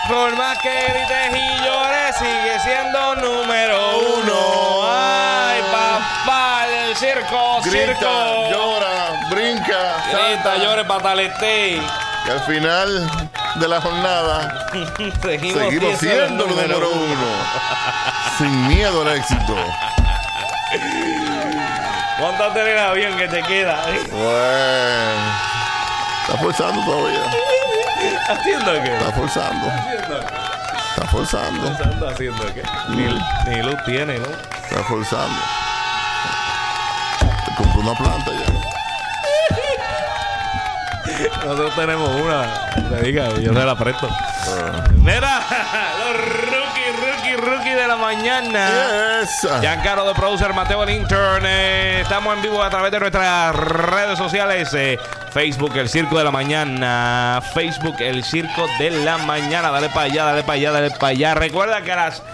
Por más que grites y llores, sigue siendo número uno. Ay, papá, el circo, Grita, circo. llora, brinca, Grita, salta. llore, patalete. Y al final de la jornada seguimos siendo el número uno. Sin miedo al éxito. Móntate en el avión que te queda. Bueno. Está forzando todavía. ¿Haciendo qué? Está forzando. Está forzando. ¿Haciendo qué? Ni luz tiene, ¿no? Está forzando. Te compró una planta ya. Nosotros tenemos una. Te diga, yo se la presto. Mira, los rookie de la mañana. Yes. Giancarlo de Producer, Mateo el Intern. Estamos en vivo a través de nuestras redes sociales. Facebook, El Circo de la Mañana. Facebook, El Circo de la Mañana. Dale para allá, dale para allá, dale para allá. Recuerda que a las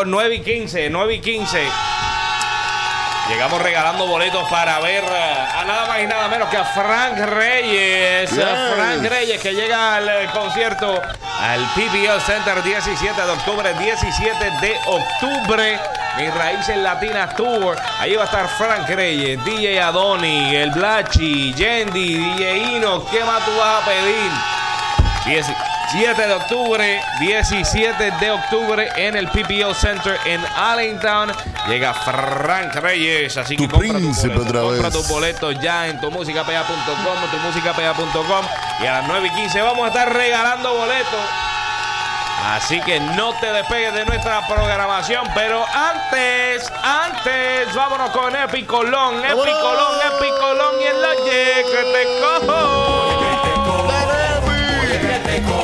9:15 llegamos regalando boletos para ver a nada más y nada menos que a Frank Reyes. Yes. Frank Reyes, que llega al concierto al PPL Center 17 de octubre. 17 de octubre. Mis Raíces Latinas Tour. Ahí va a estar Frank Reyes, DJ Adoni, el Blachi, Yendi, DJ Ino. ¿Qué más tú vas a pedir? 17 de octubre, 17 de octubre en el PPO Center en Allentown. Llega Frank Reyes, así que Tu príncipe otra vez. compra tus boletos ya en tumusicapea.com, tumusicapea.com. Y a las 9:15 vamos a estar regalando boletos. Así que no te despegues de nuestra programación. Pero antes, vámonos con Epicolón y el Logic que te cojo.